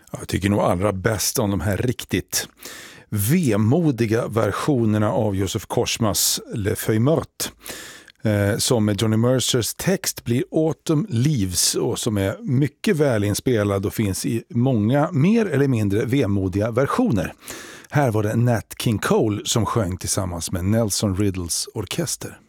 Jag tycker nog allra bäst om de här riktigt vemodiga versionerna av Joseph Koschmas Le Feuille Morte, som med Johnny Mercers text blir Autumn Leaves och som är mycket välinspelad och finns i många mer eller mindre vemodiga versioner. Här var det Nat King Cole som sjöng tillsammans med Nelson Riddles orkester.